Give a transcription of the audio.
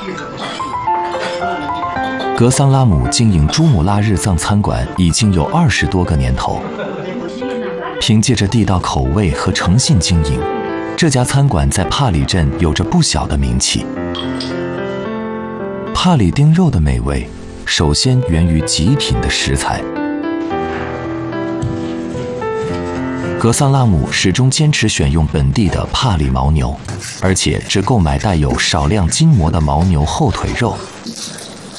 格桑拉姆经营珠穆拉日藏餐馆已经有20多个年头，凭借着地道口味和诚信经营，这家餐馆在帕里镇有着不小的名气。帕里丁肉的美味，首先源于极品的食材。格桑拉姆始终坚持选用本地的帕里牦牛，而且只购买带有少量筋膜的牦牛后腿肉，